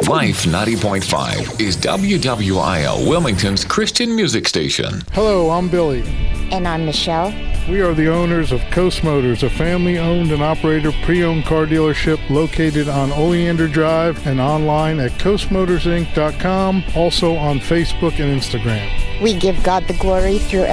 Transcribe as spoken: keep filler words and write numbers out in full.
Life ninety point five is W W I L Wilmington's Christian music station. Hello, I'm Billy. And I'm Michelle. We are the owners of Coast Motors, a family-owned and operated pre-owned car dealership located on Oleander Drive and online at coast motors inc dot com, also on Facebook and Instagram. We give God the glory through